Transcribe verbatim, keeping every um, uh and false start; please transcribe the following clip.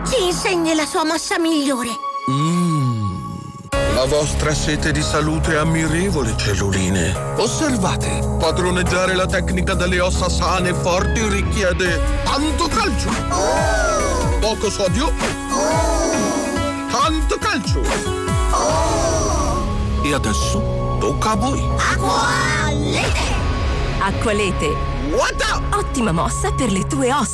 ci insegni la sua mossa migliore. Mmm. La vostra sete di salute è ammirevole, celluline. Osservate, padroneggiare la tecnica delle ossa sane e forti richiede tanto calcio. Oh! Poco sodio. Oh! Tanto calcio. Oh! E adesso tocca a voi. Acqualete! Acqualete. What up? Ottima mossa per le tue ossa.